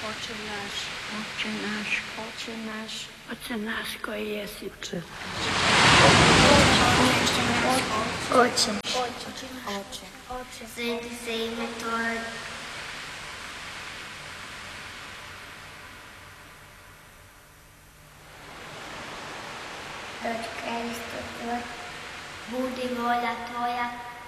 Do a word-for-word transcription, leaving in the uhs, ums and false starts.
Oče naš, Oče naš, Oče naš, Oče naš koji jesi Oče. Oče, Oče, Oče, sveti se ime Tvoje, dođi kraljestvo Tvoje, budi volja Tvoja,